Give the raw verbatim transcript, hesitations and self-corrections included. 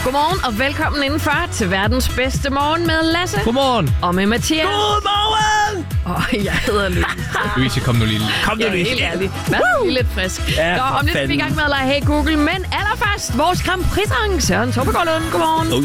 Godmorgen og velkommen indenfor til verdens bedste morgen med Lasse. Godmorgen. Og med Mathias. Godmorgen. Åh, oh, jeg hedder Louise. Louise, kom nu lige. Kom nu lige. Helt ærligt. Hvad er lige lidt frisk? Ja, Nå, om lidt er vi i gang med at lege Hey Google, men allerførst vores Grand Prix-sang. Søren Tobegård Lund, godmorgen. Oh,